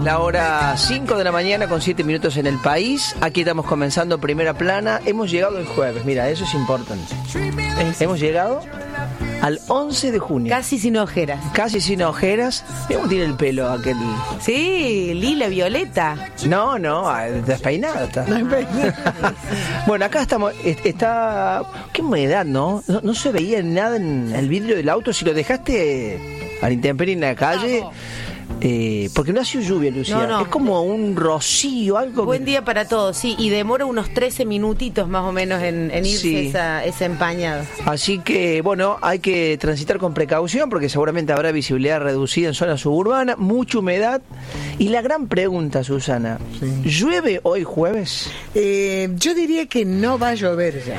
la hora 5 de la mañana con 7 minutos en el país. Aquí estamos comenzando Primera Plana. Hemos llegado el jueves, mira, eso es importante. Hemos llegado al 11 de junio. Casi sin ojeras. Casi sin ojeras. ¿Cómo tiene el pelo aquel? Sí, lila, violeta. No, despeinado está. Bueno, acá estamos, está... Qué humedad, ¿no? No se veía nada en el vidrio del auto. Si lo dejaste a la intemperie en la calle... porque no ha sido lluvia, Lucía. No. Es como un rocío, algo. Buen día para todos, sí. Y demora unos 13 minutitos más o menos en irse sí. esa empañada. Así que, bueno, hay que transitar con precaución porque seguramente habrá visibilidad reducida en zona suburbana, mucha humedad. Y la gran pregunta, Susana, sí. ¿Llueve hoy jueves? Yo diría que no va a llover ya.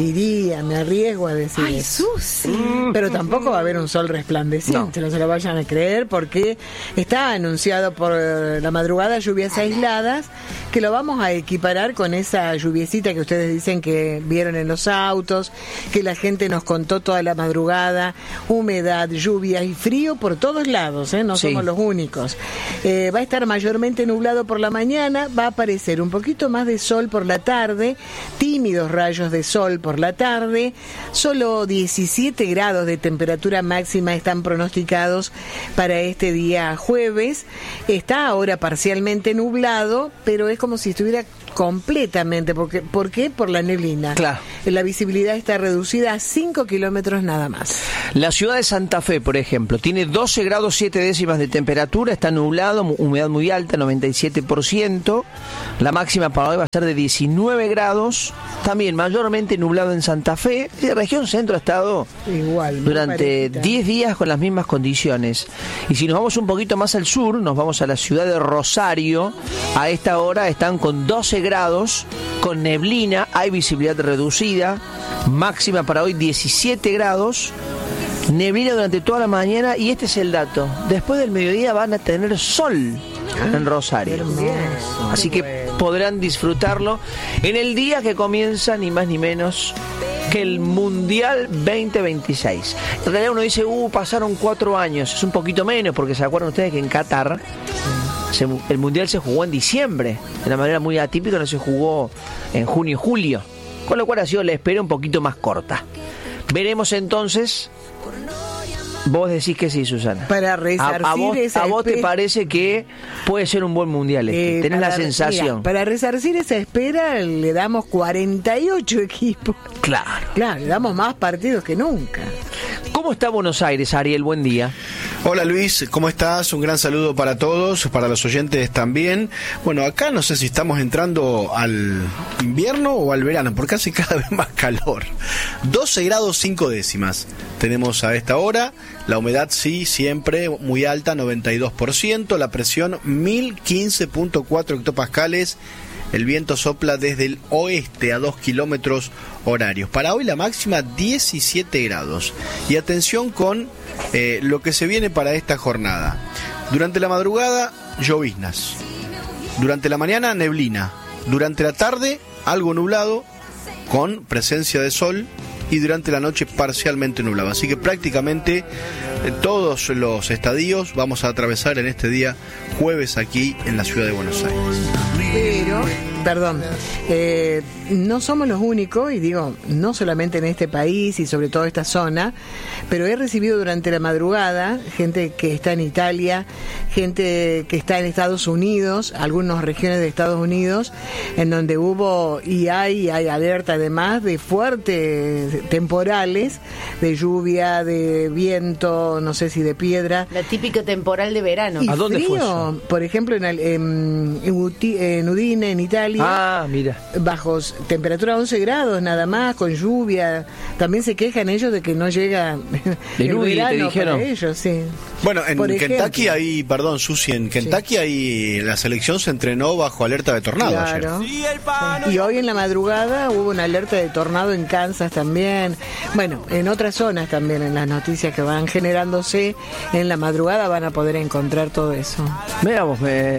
Me arriesgo a decir eso. Susi. Pero tampoco va a haber un sol resplandeciente, no se lo vayan a creer porque... Está anunciado por la madrugada lluvias aisladas, que lo vamos a equiparar con esa lluviecita que ustedes dicen que vieron en los autos, que la gente nos contó toda la madrugada, humedad, lluvia y frío por todos lados, no sí. Somos los únicos. Va a estar mayormente nublado por la mañana, va a aparecer un poquito más de sol por la tarde, tímidos rayos de sol por la tarde, solo 17 grados de temperatura máxima están pronosticados para este día jueves. Está ahora parcialmente nublado, pero es como si estuviera completamente, ¿por qué? Por la neblina. Claro. La visibilidad está reducida a 5 kilómetros nada más. La ciudad de Santa Fe, por ejemplo, tiene 12 grados 7 décimas de temperatura, está nublado, humedad muy alta, 97%. La máxima para hoy va a ser de 19 grados, también mayormente nublado en Santa Fe. La región centro ha estado igual durante 10 días con las mismas condiciones. Y si nos vamos un poquito más al sur, nos vamos a la ciudad de Rosario. A esta hora están con 12 grados, con neblina, hay visibilidad reducida, máxima para hoy 17 grados, neblina durante toda la mañana y este es el dato, después del mediodía van a tener sol en Rosario, así que podrán disfrutarlo en el día que comienza ni más ni menos que el Mundial 2026. En realidad uno dice, pasaron 4 años, es un poquito menos porque se acuerdan ustedes que en Qatar el Mundial se jugó en diciembre, de una manera muy atípica, no se jugó en junio y julio, con lo cual ha sido la espera un poquito más corta. Veremos entonces. Vos decís que sí, Susana. Para resarcir ¿A vos te parece que puede ser un buen mundial? Tenés la sensación. Mira, para resarcir esa espera le damos 48 equipos. Claro, le damos más partidos que nunca. ¿Cómo está Buenos Aires, Ariel? Buen día. Hola Luis, ¿cómo estás? Un gran saludo para todos, para los oyentes también. Bueno, acá no sé si estamos entrando al invierno o al verano, porque hace cada vez más calor. 12 grados 5 décimas tenemos a esta hora. La humedad sí, siempre muy alta, 92%. La presión 1015.4 hectopascales. El viento sopla desde el oeste a 2 kilómetros horarios. Para hoy la máxima 17 grados. Y atención con lo que se viene para esta jornada. Durante la madrugada, lloviznas. Durante la mañana, neblina. Durante la tarde, algo nublado con presencia de sol. Y durante la noche parcialmente nublado. Así que prácticamente todos los estadios vamos a atravesar en este día jueves aquí en la ciudad de Buenos Aires. Pero, no somos los únicos, y digo, no solamente en este país y sobre todo esta zona, pero he recibido durante la madrugada gente que está en Italia, gente que está en Estados Unidos, algunas regiones de Estados Unidos, en donde hubo y hay alerta además de fuertes temporales, de lluvia, de viento, no sé si de piedra. La típica temporal de verano. Y ¿a dónde frío, fue eso? Por ejemplo, en Udine, en Italia. Mira. Bajo temperatura 11 grados nada más, con lluvia. También se quejan ellos de que no llega el verano para ellos, sí. Bueno, en Kentucky hay, perdón, Susi, en Kentucky hay, la selección se entrenó bajo alerta de tornado ayer. Y hoy en la madrugada hubo una alerta de tornado en Kansas también. Bueno, en otras zonas también, en las noticias que van generándose en la madrugada van a poder encontrar todo eso. Mira vos,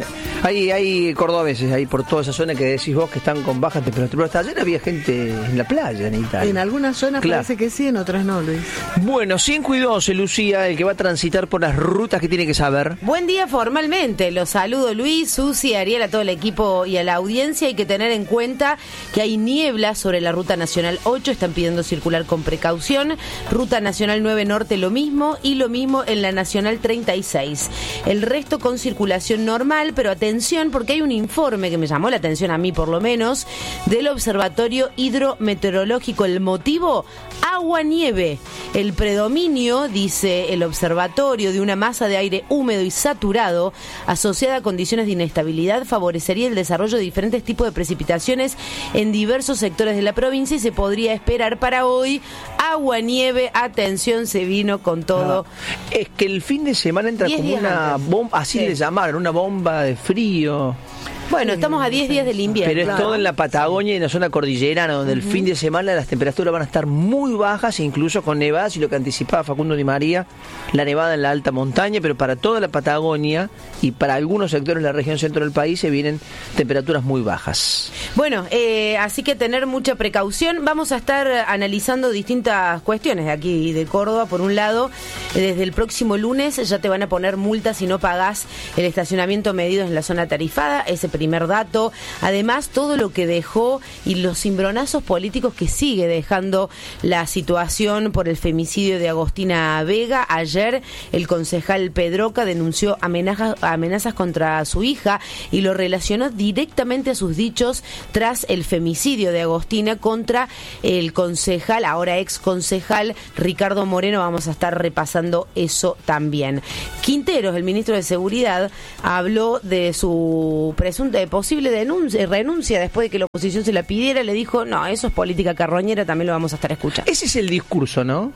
Hay cordobeses ahí por toda esa zona que decís vos que están con baja temperatura. Hasta ayer había gente en la playa en Italia. En algunas zonas parece que sí, en otras no, Luis. Bueno, 5:12, Lucía, el que va a transitar por las rutas que tiene que saber. Buen día formalmente. Los saludo, Luis, Susi, Ariel, a todo el equipo y a la audiencia. Hay que tener en cuenta que hay niebla sobre la Ruta Nacional 8. Están pidiendo circular con precaución. Ruta Nacional 9 Norte lo mismo y lo mismo en la Nacional 36. El resto con circulación normal, pero atención porque hay un informe que me llamó la atención a mí por lo menos del Observatorio Hidrometeorológico. El motivo, agua-nieve. El predominio, dice el observatorio, de una masa de aire húmedo y saturado asociada a condiciones de inestabilidad favorecería el desarrollo de diferentes tipos de precipitaciones en diversos sectores de la provincia y se podría esperar para hoy agua-nieve. Atención, se vino con todo. Es que el fin de semana entra como una bomba, así le llamaron, una bomba de frío. Bueno, estamos a 10 días del invierno. Pero es todo en la Patagonia y en la zona cordillerana, donde el fin de semana las temperaturas van a estar muy bajas, incluso con nevadas, y lo que anticipaba Facundo Di María, la nevada en la alta montaña, pero para toda la Patagonia y para algunos sectores de la región centro del país se vienen temperaturas muy bajas. Bueno, así que tener mucha precaución. Vamos a estar analizando distintas cuestiones de aquí de Córdoba. Por un lado, desde el próximo lunes ya te van a poner multas si no pagás el estacionamiento medido en la zona tarifada. Ese primer dato. Además, todo lo que dejó y los cimbronazos políticos que sigue dejando la situación por el femicidio de Agostina Vega. Ayer el concejal Pedroca denunció amenazas contra su hija y lo relacionó directamente a sus dichos tras el femicidio de Agostina contra el concejal, ahora ex concejal Ricardo Moreno. Vamos a estar repasando eso también. Quinteros, el ministro de Seguridad, habló de su posible renuncia después de que la oposición se la pidiera. Le dijo, no, eso es política carroñera, también lo vamos a estar escuchando. Ese es el discurso, ¿no?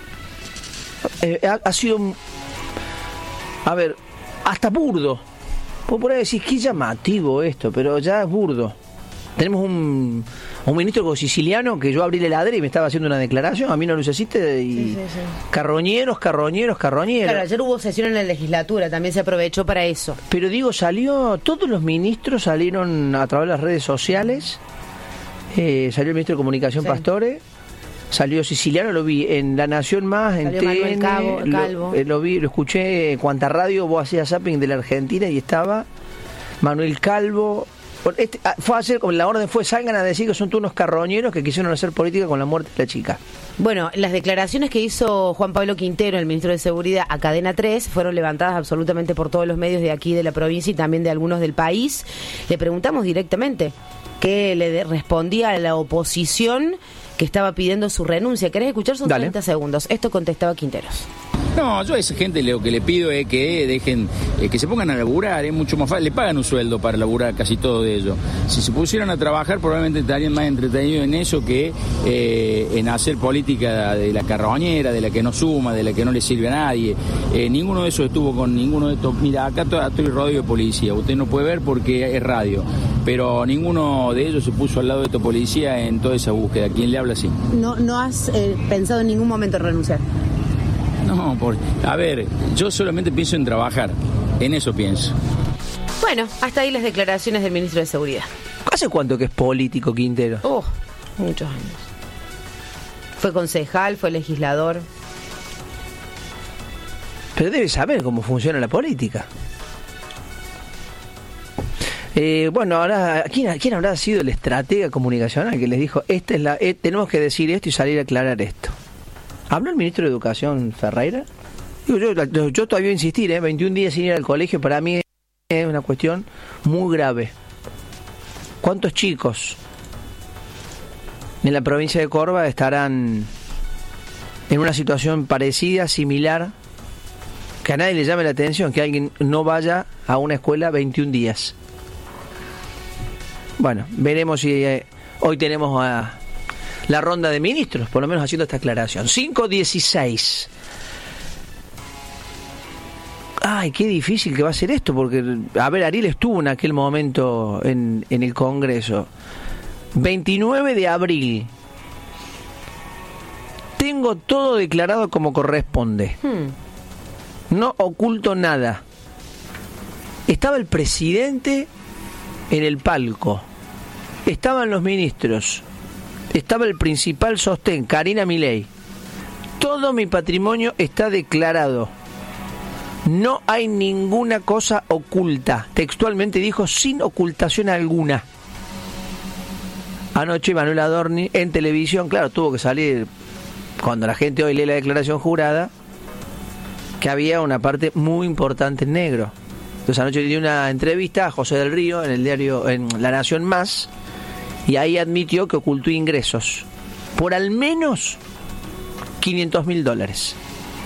Ha sido, a ver, hasta burdo. Por ahí decir, qué llamativo esto, pero ya es burdo. Tenemos un ministro siciliano que yo abrí la heladera y me estaba haciendo una declaración, a mí no lo hiciste, y sí. Carroñeros. Claro, ayer hubo sesión en la legislatura, también se aprovechó para eso. Pero digo, todos los ministros salieron a través de las redes sociales, salió el ministro de Comunicación, sí. Pastore, salió Siciliano, lo vi en La Nación Más, en TN, Calvo. Lo vi, lo escuché, cuanta radio vos hacías zapping de la Argentina y estaba Manuel Calvo. Fue ayer, la orden fue, salgan a decir que son todos unos carroñeros que quisieron hacer política con la muerte de la chica. Bueno, las declaraciones que hizo Juan Pablo Quintero, el ministro de Seguridad, a Cadena 3, fueron levantadas absolutamente por todos los medios de aquí de la provincia y también de algunos del país. Le preguntamos directamente qué le respondía a la oposición que estaba pidiendo su renuncia. ¿Querés escuchar? Son 30 segundos. Esto contestaba Quinteros. No, yo a esa gente lo que le pido es que dejen, que se pongan a laburar, es mucho más fácil, le pagan un sueldo para laburar casi todo de ello. Si se pusieran a trabajar probablemente estarían más entretenidos en eso que en hacer política de la carroñera, de la que no suma, de la que no le sirve a nadie. Ninguno de esos estuvo con ninguno de estos. Mira, acá estoy rodeado de policía, usted no puede ver porque es radio, pero ninguno de ellos se puso al lado de estos policías en toda esa búsqueda. ¿Quién le habla así? ¿No has pensado en ningún momento en renunciar? No, a ver, yo solamente pienso en trabajar, en eso pienso. Bueno, hasta ahí las declaraciones del ministro de Seguridad. ¿Hace cuánto que es político Quintero? Muchos años. Fue concejal, fue legislador. Pero debe saber cómo funciona la política. Bueno, ahora, ¿quién habrá sido el estratega comunicacional que les dijo, tenemos que decir esto y salir a aclarar esto? ¿Habló el ministro de Educación, Ferreira? Digo, yo todavía voy a insistir, 21 días sin ir al colegio para mí es una cuestión muy grave. ¿Cuántos chicos en la provincia de Córdoba estarán en una situación parecida, similar, que a nadie le llame la atención que alguien no vaya a una escuela 21 días? Bueno, veremos si hoy tenemos a la ronda de ministros, por lo menos haciendo esta aclaración. 5:16. Ay, qué difícil que va a ser esto, porque, a ver, Ariel estuvo en aquel momento en el Congreso. 29 de abril. Tengo todo declarado como corresponde. No oculto nada. Estaba el presidente en el palco, estaban los ministros, estaba el principal sostén, Karina Milei. Todo mi patrimonio está declarado. No hay ninguna cosa oculta. Textualmente dijo, sin ocultación alguna. Anoche Manuel Adorni en televisión, claro, tuvo que salir, cuando la gente hoy lee la declaración jurada, que había una parte muy importante en negro. Entonces anoche le dio una entrevista a José del Río en el diario, en La Nación Más, y ahí admitió que ocultó ingresos por al menos $500.000.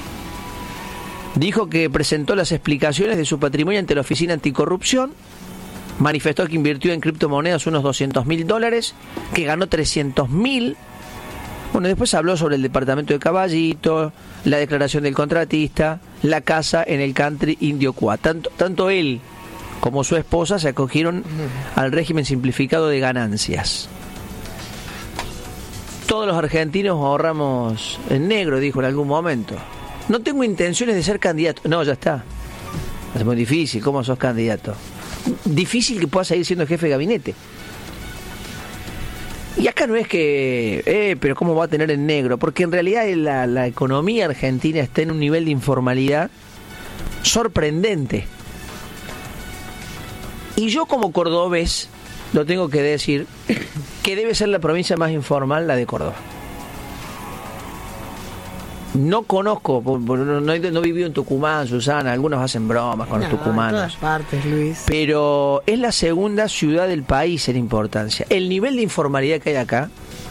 Dijo que presentó las explicaciones de su patrimonio ante la Oficina Anticorrupción, manifestó que invirtió en criptomonedas unos $200.000, que ganó $300.000. Bueno, después habló sobre el departamento de Caballito, la declaración del contratista, la casa en el country Indio Cuá. Tanto él como su esposa se acogieron al régimen simplificado de ganancias. Todos los argentinos ahorramos en negro, dijo en algún momento. No tengo intenciones de ser candidato. No, ya está. Es muy difícil. ¿Cómo sos candidato? Difícil que puedas seguir siendo jefe de gabinete. Y acá no es que, pero ¿cómo va a tener en negro? Porque en realidad la economía argentina está en un nivel de informalidad sorprendente. Y yo como cordobés, lo tengo que decir, que debe ser la provincia más informal, la de Córdoba. No conozco, no he vivido en Tucumán, Susana, algunos hacen bromas con los tucumanos. En todas partes, Luis. Pero es la segunda ciudad del país en importancia. El nivel de informalidad que hay acá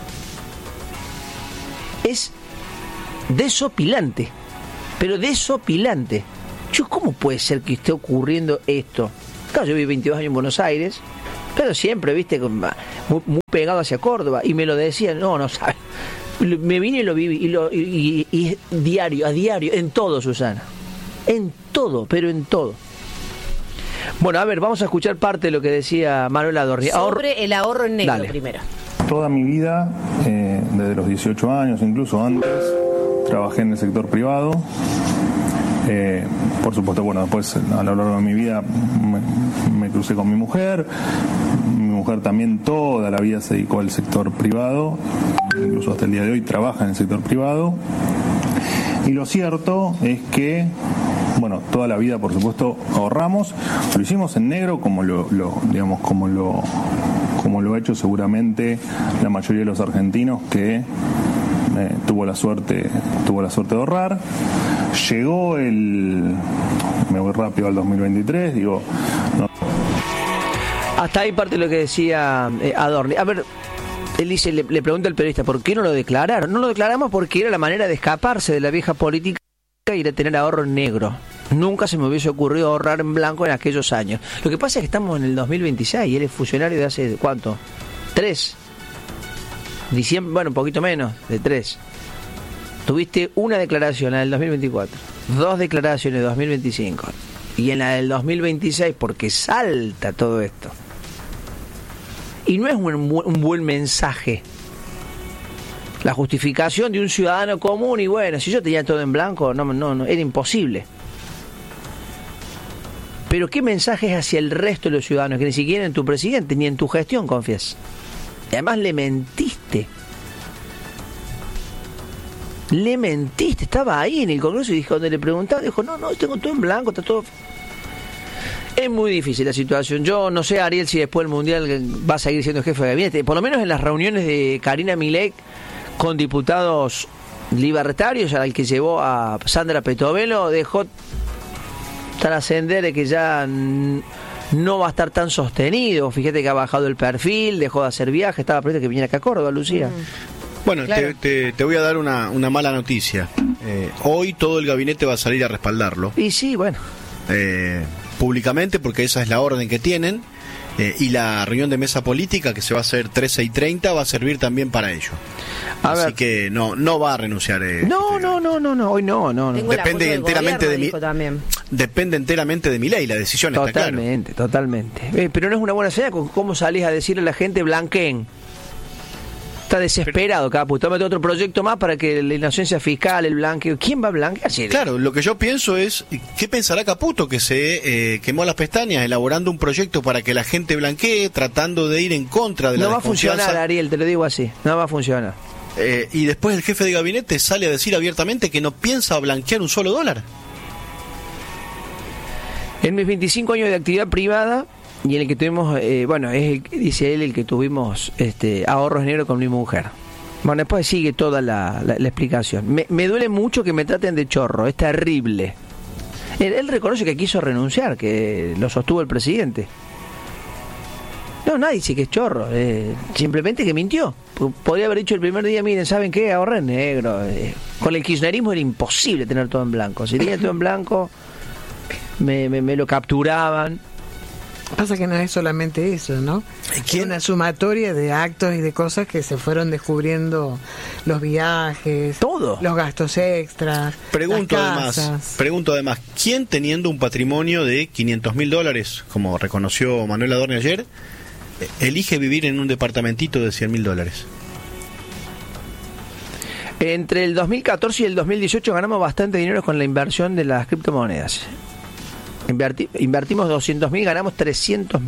es desopilante, pero desopilante. ¿Cómo puede ser que esté ocurriendo esto? Claro, yo viví 22 años en Buenos Aires, pero siempre, viste, muy pegado hacia Córdoba, y me lo decían, no sabes. Me vine y lo viví, y diario, a diario, en todo, Susana. En todo, pero en todo. Bueno, a ver, vamos a escuchar parte de lo que decía Manuel Adorni. Sobre el ahorro en negro. Dale. Primero. Toda mi vida, desde los 18 años, incluso antes, trabajé en el sector privado. Por supuesto, bueno, después a lo largo de mi vida me crucé con mi mujer. Mi mujer también toda la vida se dedicó al sector privado, incluso hasta el día de hoy trabaja en el sector privado. Y lo cierto es que, bueno, toda la vida, por supuesto, ahorramos. Lo hicimos en negro, como lo ha hecho seguramente la mayoría de los argentinos que tuvo la suerte de ahorrar. Llegó me voy rápido al 2023, digo, no. Hasta ahí parte de lo que decía Adorni. A ver, él dice, le pregunta al periodista, ¿por qué no lo declararon? No lo declaramos porque era la manera de escaparse de la vieja política y ir a tener ahorro en negro. Nunca se me hubiese ocurrido ahorrar en blanco en aquellos años. Lo que pasa es que estamos en el 2026 y él es funcionario de hace, ¿cuánto? 3. Diciembre, bueno, un poquito menos, de 3. Tuviste una declaración en el 2024, 2 declaraciones en el 2025 y en la del 2026, porque salta todo esto. Y no es un buen mensaje la justificación de un ciudadano común. Y bueno, si yo tenía todo en blanco, no era imposible. Pero ¿qué mensaje es hacia el resto de los ciudadanos que ni siquiera en tu presidente ni en tu gestión confías? Y además le mentiste. Estaba ahí en el Congreso y dijo, cuando le preguntaban, dijo, no, tengo todo en blanco, está todo. Es muy difícil la situación. Yo no sé, Ariel, si después del Mundial va a seguir siendo jefe de gabinete. Por lo menos en las reuniones de Karina Milei con diputados libertarios, al que llevó a Sandra Petovelo, dejó trascender de que ya no va a estar tan sostenido. Fíjate que ha bajado el perfil, dejó de hacer viajes, estaba previsto que viniera acá a Córdoba, Lucía. Bueno, claro. te voy a dar una mala noticia. Hoy todo el gabinete va a salir a respaldarlo. Y sí, bueno. Públicamente, porque esa es la orden que tienen. Y la reunión de mesa política, que se va a hacer 13:30, va a servir también para ello. Así que no va a renunciar. No, hoy no. Depende enteramente de también. Depende enteramente de Milei, la decisión está clara. Totalmente. Pero no es una buena señal. ¿Cómo salís a decirle a la gente blanqueen? Está desesperado, Capu. Tómate otro proyecto más para que la inocencia fiscal, el blanqueo. ¿Quién va a blanquear? Claro, lo que yo pienso es, ¿qué pensará Caputo que se quemó las pestañas elaborando un proyecto para que la gente blanquee, tratando de ir en contra de la desconfianza? No va a funcionar, Ariel, te lo digo así. No va a funcionar. Y después el jefe de gabinete sale a decir abiertamente que no piensa blanquear un solo dólar. En mis 25 años de actividad privada, y en el que tuvimos, dice él, el que tuvimos ahorros negros con mi mujer. Bueno, después sigue toda la explicación. Me duele mucho que me traten de chorro, es terrible. Él reconoce que quiso renunciar, que lo sostuvo el presidente. No, nadie dice que es chorro, simplemente que mintió. Podría haber dicho el primer día, miren, ¿saben qué? Ahorré en negro. Con el kirchnerismo era imposible tener todo en blanco. Si tenía todo en blanco, me lo capturaban. Pasa que no es solamente eso, ¿no? Es una sumatoria de actos y de cosas que se fueron descubriendo, los viajes, todo, los gastos extras. Pregunto además, ¿quién teniendo un patrimonio de $500.000, como reconoció Manuel Adorni ayer, elige vivir en un departamentito de $100.000? Entre el 2014 y el 2018 ganamos bastante dinero con la inversión de las criptomonedas. Invertimos 200.000, ganamos 300.000.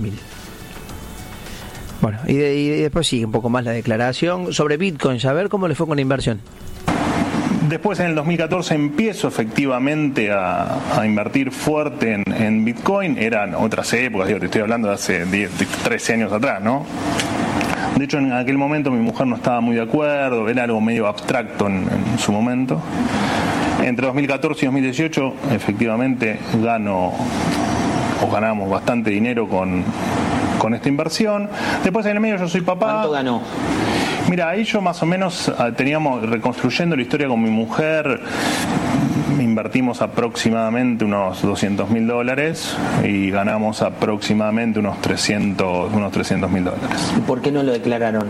Bueno, y después sigue un poco más la declaración sobre Bitcoin. A ver cómo le fue con la inversión. Después, en el 2014, empiezo efectivamente a invertir fuerte en Bitcoin. Eran otras épocas, te estoy hablando de hace 13 años atrás, ¿no? De hecho, en aquel momento mi mujer no estaba muy de acuerdo, era algo medio abstracto en su momento. Entre 2014 y 2018, efectivamente, ganamos bastante dinero con esta inversión. Después, en el medio, yo soy papá. ¿Cuánto ganó? Mira, ahí yo más o menos teníamos, reconstruyendo la historia con mi mujer, invertimos aproximadamente unos $200.000 y ganamos aproximadamente unos $300.000. ¿Y por qué no lo declararon?